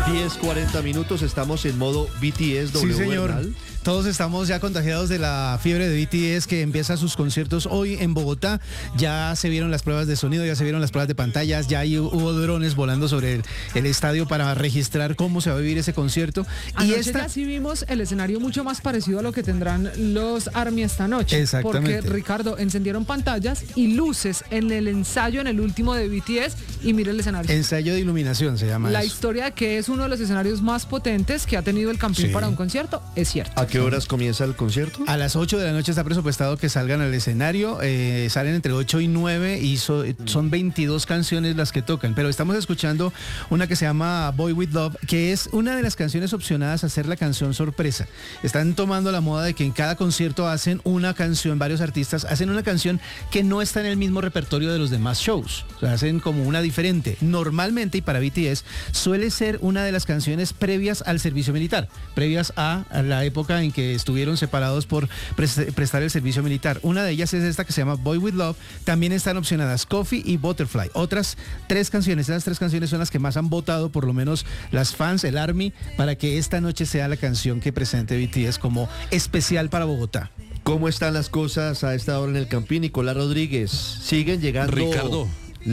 10:40, estamos en modo BTS W. Sí, señor. Bernal. Todos estamos ya contagiados de la fiebre de BTS que empieza sus conciertos hoy en Bogotá. Ya se vieron las pruebas de sonido, ya se vieron las pruebas de pantallas, ya hubo drones volando sobre el estadio para registrar cómo se va a vivir ese concierto. Anoche ya sí vimos el escenario mucho más parecido a lo que tendrán los ARMY esta noche. Exactamente. Porque, Ricardo, encendieron pantallas y luces en el ensayo, en el último de BTS, y mira el escenario. Ensayo de iluminación se llama La eso. historia de que es uno de los escenarios más potentes que ha tenido el Campín Sí. para un concierto es cierto. ¿A qué horas comienza el concierto? A las 8 de la noche está presupuestado que salgan al escenario, salen entre 8 y 9 y son 22 canciones las que tocan, pero estamos escuchando una que se llama Boy With Love, que es una de las canciones opcionadas a ser la canción sorpresa. Están tomando la moda de que en cada concierto hacen una canción, varios artistas hacen una canción que no está en el mismo repertorio de los demás shows, o sea, hacen como una diferente. Normalmente, y para BTS, suele ser una de las canciones previas al servicio militar, previas a la época en que estuvieron separados por prestar el servicio militar. Una de ellas es esta que se llama Boy With Love. También están opcionadas Coffee y Butterfly. Otras 3 canciones, esas 3 canciones son las que más han votado, por lo menos las fans, el ARMY, para que esta noche sea la canción que presente BTS como especial para Bogotá. ¿Cómo están las cosas a esta hora en el Campín? Nicolás Rodríguez, ¿siguen llegando Ricardo,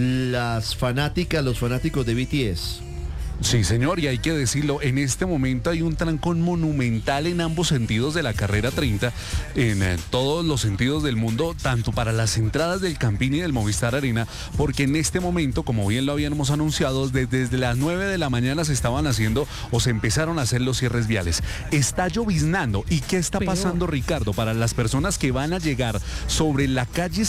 las fanáticas, los fanáticos de BTS? sí, señor, y hay que decirlo, en este momento hay un trancón monumental en ambos sentidos de la carrera 30, en todos los sentidos del mundo, tanto para las entradas del Campín y del Movistar Arena, porque en este momento, como bien lo habíamos anunciado, desde las 9 de la mañana se estaban haciendo o se empezaron a hacer los cierres viales. Está lloviznando. ¿Y qué está pasando, Ricardo? Para las personas que van a llegar sobre la calle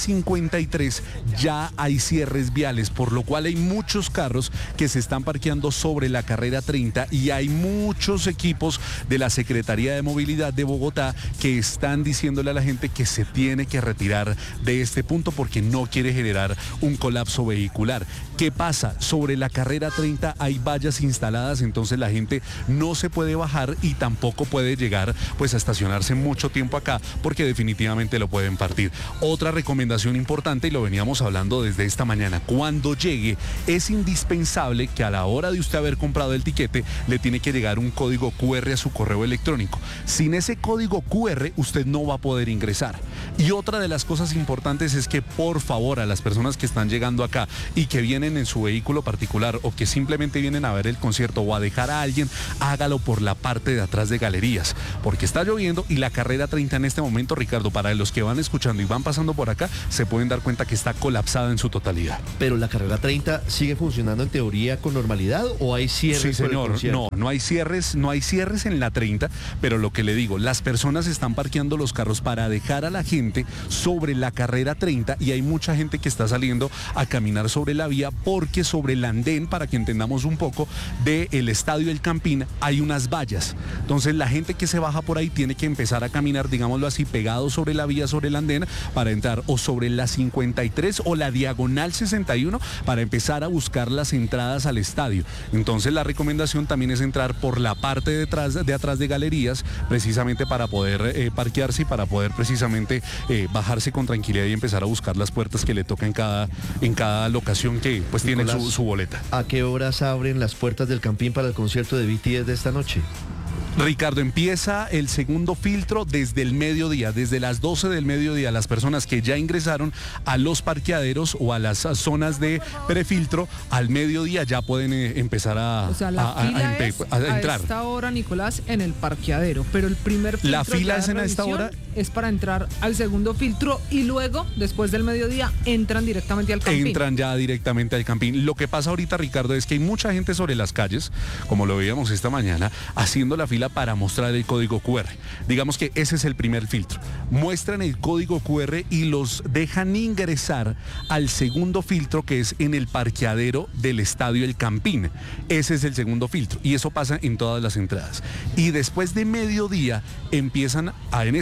53, ya hay cierres viales, por lo cual hay muchos carros que se están parqueando sobre la carrera 30 y hay muchos equipos de la Secretaría de Movilidad de Bogotá que están diciéndole a la gente que se tiene que retirar de este punto porque no quiere generar un colapso vehicular. ¿Qué pasa? Sobre la carrera 30 hay vallas instaladas, entonces la gente no se puede bajar y tampoco puede llegar pues a estacionarse mucho tiempo acá porque definitivamente lo pueden partir. Otra recomendación importante, y lo veníamos hablando desde esta mañana, cuando llegue es indispensable que a la hora de usted haber comprado el tiquete le tiene que llegar un código QR a su correo electrónico. Sin ese código QR usted no va a poder ingresar. Y otra de las cosas importantes es que por favor a las personas que están llegando acá y que vienen en su vehículo particular o que simplemente vienen a ver el concierto o a dejar a alguien, hágalo por la parte de atrás de galerías, porque está lloviendo y la carrera 30 en este momento, Ricardo, para los que van escuchando y van pasando por acá, se pueden dar cuenta que está colapsada en su totalidad. ¿Pero la carrera 30 sigue funcionando en teoría con normalidad o hay cierres? Sí, por el señor. concierto? No hay cierres en la 30, pero lo que le digo, las personas están parqueando los carros para dejar a la gente sobre la carrera 30 y hay mucha gente que está saliendo a caminar sobre la vía porque sobre el andén, para que entendamos un poco, del estadio El Campín hay unas vallas. Entonces la gente que se baja por ahí tiene que empezar a caminar, digámoslo así, pegado sobre la vía, sobre el andén, para entrar o sobre la 53 o la diagonal 61 para empezar a buscar las entradas al estadio. Entonces la recomendación también es entrar por la parte de atrás de galerías, precisamente para poder parquearse y para poder precisamente bajarse con tranquilidad y empezar a buscar las puertas que le toca en cada locación que pues tiene Nicolás, su boleta. ¿A qué horas abren las puertas del Campín para el concierto de BTS de esta noche? Ricardo, empieza el segundo filtro desde el mediodía, desde las 12 del mediodía. Las personas que ya ingresaron a los parqueaderos o a las zonas de prefiltro, al mediodía ya pueden empezar O sea, la fila es a entrar. A esta hora, Nicolás, en el parqueadero, pero el primer filtro La fila es en esta hora. Es para entrar al segundo filtro y luego, después del mediodía, entran directamente al Campín. Entran ya directamente al Campín. Lo que pasa ahorita, Ricardo, es que hay mucha gente sobre las calles, como lo veíamos esta mañana, haciendo la fila para mostrar el código QR. Digamos que ese es el primer filtro. Muestran el código QR y los dejan ingresar al segundo filtro, que es en el parqueadero del estadio El Campín. Ese es el segundo filtro y eso pasa en todas las entradas. Y después de mediodía empiezan en ese segundo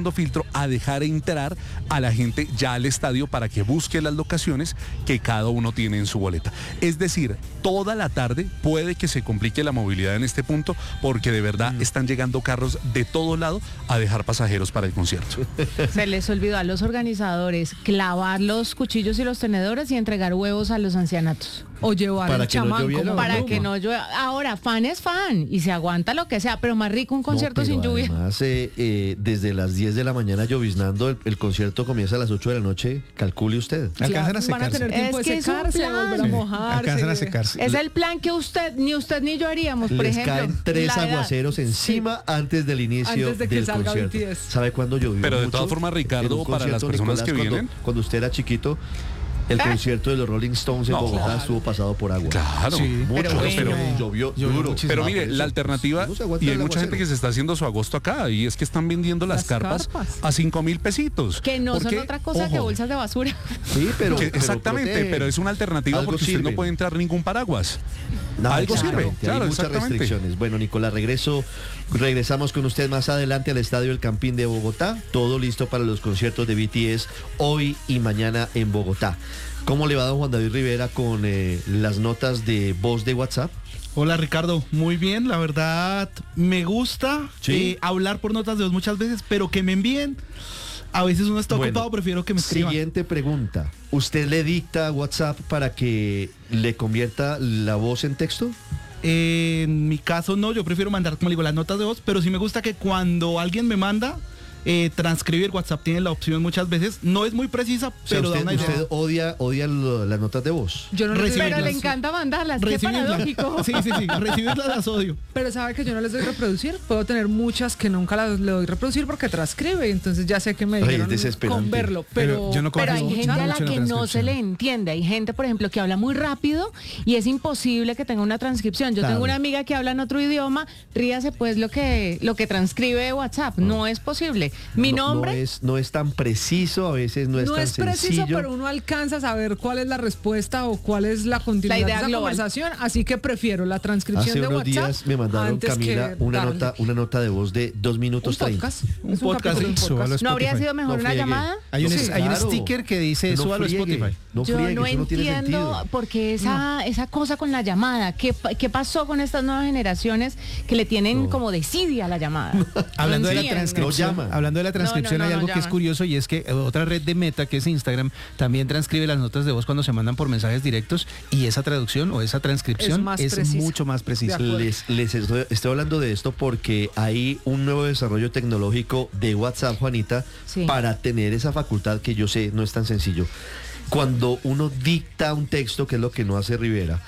segundo filtro a dejar entrar a la gente ya al estadio para que busque las locaciones que cada uno tiene en su boleta. Es decir, toda la tarde puede que se complique la movilidad en este punto porque de verdad están llegando carros de todo lado a dejar pasajeros para el concierto. Se les olvidó a los organizadores clavar los cuchillos y los tenedores y entregar huevos a los ancianatos. O llevar Para el que no chamán lloviera, como Para bruma. que no llueva. Ahora, fan es fan y se aguanta lo que sea, pero más rico un concierto No, pero sin lluvia. Además, desde las 10 de la mañana lloviznando, el concierto comienza a las 8 de la noche, calcule usted. Alcanzan a Van a secarse. tener tiempo Es de que es un secarse, de plan. volver a Sí. mojarse. Alcanzan a secarse. Es el plan que ni usted ni yo haríamos, por Les ejemplo. caen 3 la edad. aguaceros encima antes del inicio Antes de que del salga concierto. BTS. ¿Sabe cuándo llovió Pero de mucho? todas formas, Ricardo, En un para las concierto, personas que cuando- vienen. Cuando usted era chiquito, el concierto de los Rolling Stones en No, Bogotá claro. estuvo pasado por agua. Claro. Sí. Mucho, Pero bueno. pero llovió duro. muchísimo. Pero Ah, mire, por eso, la alternativa, uno se aguanta y hay el mucha gente aguacero. que se está haciendo su agosto acá, y es que están vendiendo las carpas a 5.000 pesitos. Que no son Porque, otra cosa que ojo, bolsas de basura. Sí, pero exactamente, protege. pero es una alternativa Algo porque usted sirve. no puede entrar ningún paraguas. No, Algo exactamente, sirve, claro, hay muchas exactamente. restricciones. Bueno, Nicolás, regresamos con usted más adelante al Estadio El Campín de Bogotá. Todo listo para los conciertos de BTS hoy y mañana en Bogotá. ¿Cómo le va don Juan David Rivera con las notas de voz de WhatsApp? Hola Ricardo, muy bien, la verdad me gusta Sí. hablar por notas de voz muchas veces, pero que me envíen, a veces uno está Bueno, ocupado, prefiero que me escriban. Siguiente pregunta. ¿Usted le dicta a WhatsApp para que le convierta la voz en texto? En mi caso no, yo prefiero mandar, como digo, las notas de voz, pero sí me gusta que cuando alguien me manda, transcribir, WhatsApp tiene la opción muchas veces, no es muy precisa, O sea, pero da una idea. usted odia las notas de voz. Yo no les doy- Recibirlas. Pero le encanta mandarlas, qué Recibirlas. paradójico. Sí, recibirlas las odio. Pero sabe que yo no les doy reproducir. Puedo tener muchas que nunca las le doy reproducir porque transcribe. Entonces ya sé que me Ay, es dijeron desesperante. con verlo. Pero Pero, yo no Pero hay Mucho gente a la en la que no se transcripción. le entiende. Hay gente, por ejemplo, que habla muy rápido y es imposible que tenga una transcripción. Yo Claro. tengo una amiga que habla en otro idioma, ríase pues lo que transcribe WhatsApp. No es posible. Mi nombre, No es tan preciso, a veces no es no tan es preciso, sencillo. pero uno alcanza a saber cuál es la respuesta o cuál es la continuidad La idea de esa global. conversación. Así que prefiero la transcripción Hace de unos WhatsApp. días me mandaron, antes Camila, que darle una nota de voz de 2 un minutos 30. podcast. Un Es podcast, capítulo de un sí, súbalo podcast. ¿no habría Spotify. sido mejor No una friegue. llamada? Hay un, Sí, hay un claro. sticker que dice No súbalo a friegue, Spotify. No Yo friegue, no eso no tiene entiendo sentido. porque esa cosa con la llamada, ¿qué pasó con estas nuevas generaciones que le tienen como desidia a la llamada? Hablando de la entiendo. transcripción, No llama. hablando de la transcripción, No, hay algo que es llaman. curioso y es que otra red de Meta, que es Instagram, también transcribe las notas de voz cuando se mandan por mensajes directos y esa traducción o esa transcripción Es más es precisa. mucho más precisa. De acuerdo. Les estoy hablando de esto porque hay un nuevo desarrollo tecnológico de WhatsApp, Juanita, Sí. para tener esa facultad que yo sé no es tan sencillo. Cuando uno dicta un texto, que es lo que no hace Rivera,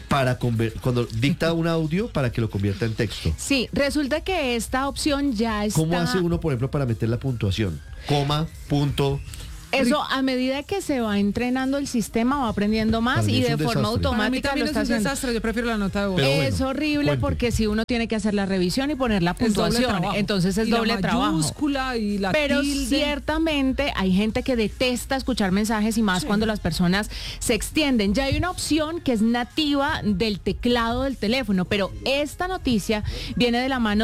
cuando dicta un audio para que lo convierta en texto. Sí, resulta que esta opción ya está... ¿Cómo hace uno, por ejemplo, para meter la puntuación? Coma, punto. Eso a medida que se va entrenando el sistema va aprendiendo más Para mí y es de un forma desastre. Para mí automática también lo es está un haciendo. desastre. Yo prefiero la nota de voz. Pero bueno, Es horrible cuente. porque si uno tiene que hacer la revisión y poner la Es doble puntuación, trabajo. entonces es Y la doble trabajo. mayúscula y la Pero tilde. ciertamente hay gente que detesta escuchar mensajes y más Sí. cuando las personas se extienden. Ya hay una opción que es nativa del teclado del teléfono, pero esta noticia viene de la mano